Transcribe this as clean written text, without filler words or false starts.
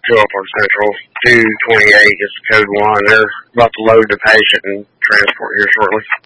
Phillipsburg Central. 228 is the code 1. They're about to load the patient and transport here shortly.